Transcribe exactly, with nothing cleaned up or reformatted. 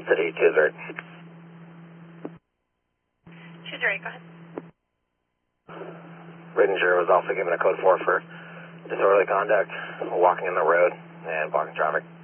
City, two zero. two zero, go ahead. Ranger was also given a code four for disorderly conduct, walking in the road, and blocking traffic.